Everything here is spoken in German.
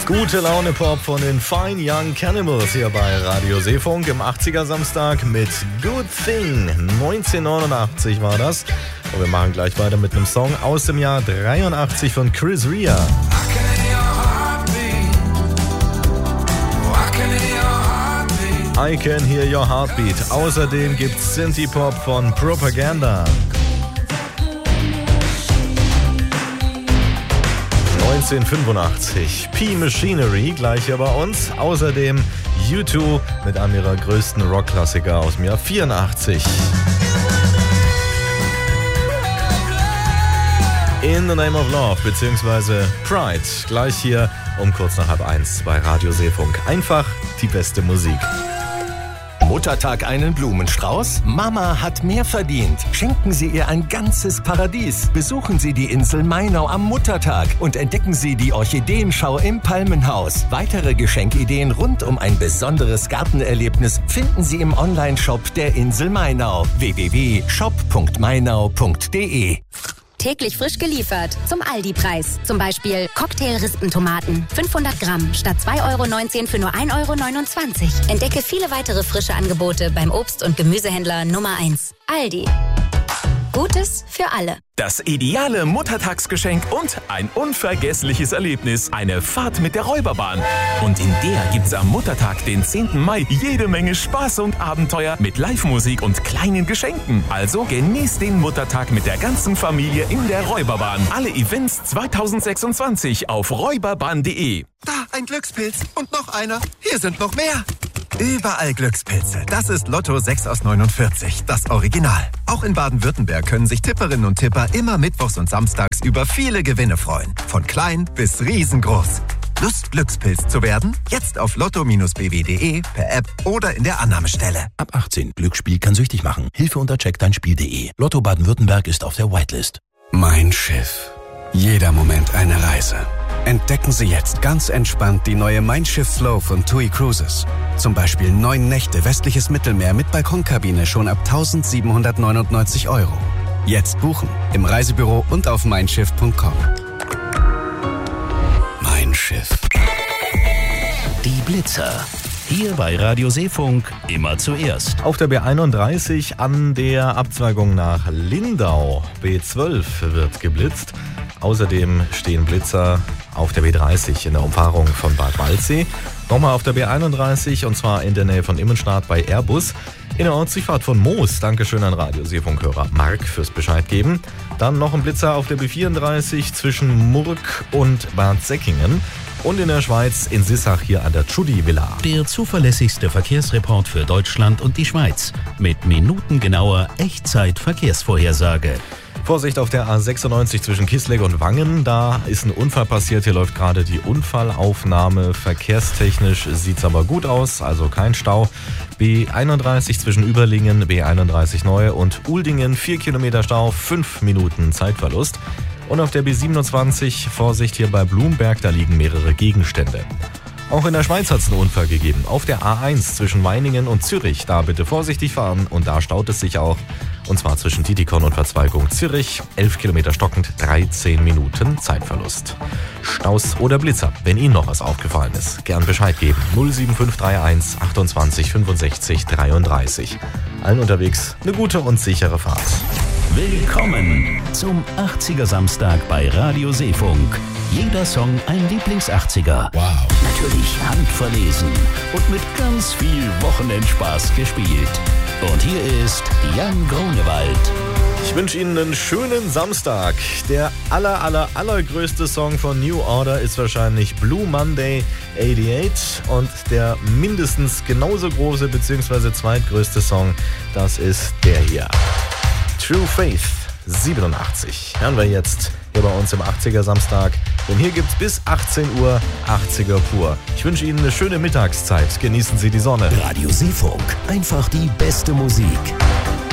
Gute Laune Pop von den Fine Young Cannibals hier bei Radio Seefunk im 80er Samstag mit Good Thing. 1989 war das. Und wir machen gleich weiter mit einem Song aus dem Jahr 83 von Chris Rea. I Can Hear Your Heartbeat. Außerdem gibt's Synthie-Pop von Propaganda. 1985, P-Machinery, gleich hier bei uns. Außerdem U2 mit einem ihrer größten Rockklassiker aus dem Jahr 84. In the Name of Love bzw. Pride, gleich hier um kurz nach 12:30 bei Radio Seefunk. Einfach die beste Musik. Muttertag einen Blumenstrauß? Mama hat mehr verdient. Schenken Sie ihr ein ganzes Paradies. Besuchen Sie die Insel Mainau am Muttertag und entdecken Sie die Orchideenschau im Palmenhaus. Weitere Geschenkideen rund um ein besonderes Gartenerlebnis finden Sie im Onlineshop der Insel Mainau. www.shop.mainau.de. Täglich frisch geliefert. Zum Aldi-Preis. Zum Beispiel Cocktail-Rispentomaten. 500 Gramm statt 2,19 € für nur 1,29 €. Entdecke viele weitere frische Angebote beim Obst- und Gemüsehändler Nummer 1. Aldi. Gutes für alle. Das ideale Muttertagsgeschenk und ein unvergessliches Erlebnis. Eine Fahrt mit der Räuberbahn. Und in der gibt's am Muttertag, den 10. Mai, jede Menge Spaß und Abenteuer mit Live-Musik und kleinen Geschenken. Also genießt den Muttertag mit der ganzen Familie in der Räuberbahn. Alle Events 2026 auf räuberbahn.de. Da, ein Glückspilz. Und noch einer. Hier sind noch mehr. Überall Glückspilze. Das ist Lotto 6 aus 49, das Original. Auch in Baden-Württemberg können sich Tipperinnen und Tipper immer mittwochs und samstags über viele Gewinne freuen. Von klein bis riesengroß. Lust, Glückspilz zu werden? Jetzt auf lotto-bw.de, per App oder in der Annahmestelle. Ab 18. Glücksspiel kann süchtig machen. Hilfe unter checkdeinspiel.de. Lotto Baden-Württemberg ist auf der Whitelist. Mein Schiff. Jeder Moment eine Reise. Entdecken Sie jetzt ganz entspannt die neue Mein Schiff Flow von TUI Cruises. Zum Beispiel 9 Nächte westliches Mittelmeer mit Balkonkabine schon ab 1.799 €. Jetzt buchen im Reisebüro und auf meinschiff.com. Mein Schiff. Die Blitzer. Hier bei Radio Seefunk immer zuerst. Auf der B31 an der Abzweigung nach Lindau. B12 wird geblitzt. Außerdem stehen Blitzer auf der B30 in der Umfahrung von Bad Waldsee. Nochmal auf der B31 und zwar in der Nähe von Immenstadt bei Airbus. In der Ortsdurchfahrt von Moos. Dankeschön an Radio Seefunkhörer Mark fürs Bescheid geben. Dann noch ein Blitzer auf der B34 zwischen Murg und Bad Säckingen. Und in der Schweiz in Sissach hier an der Tschudi-Villa. Der zuverlässigste Verkehrsreport für Deutschland und die Schweiz. Mit minutengenauer Echtzeit-Verkehrsvorhersage. Vorsicht auf der A96 zwischen Kisleg und Wangen. Da ist ein Unfall passiert. Hier läuft gerade die Unfallaufnahme. Verkehrstechnisch sieht es aber gut aus, also kein Stau. B31 zwischen Überlingen, B31 Neu und Uldingen. 4 Kilometer Stau, 5 Minuten Zeitverlust. Und auf der B27 Vorsicht hier bei Blumberg, da liegen mehrere Gegenstände. Auch in der Schweiz hat es einen Unfall gegeben. Auf der A1 zwischen Meiningen und Zürich. Da bitte vorsichtig fahren und da staut es sich auch. Und zwar zwischen Dietikon und Verzweigung Zürich. 11 Kilometer stockend, 13 Minuten Zeitverlust. Staus oder Blitzer, wenn Ihnen noch was aufgefallen ist, gern Bescheid geben. 07531 28 65 33. Allen unterwegs eine gute und sichere Fahrt. Willkommen zum 80er Samstag bei Radio Seefunk. Jeder Song ein Lieblings-80er. Wow. Natürlich handverlesen und mit ganz viel Wochenendspaß gespielt. Und hier ist Jan Grunewald. Ich wünsche Ihnen einen schönen Samstag. Der allergrößte Song von New Order ist wahrscheinlich Blue Monday 88 und der mindestens genauso große bzw. zweitgrößte Song, das ist der hier. True Faith 87. Hören wir jetzt hier bei uns im 80er Samstag. Denn hier gibt's bis 18 Uhr 80er pur. Ich wünsche Ihnen eine schöne Mittagszeit. Genießen Sie die Sonne. Radio Seefunk. Einfach die beste Musik.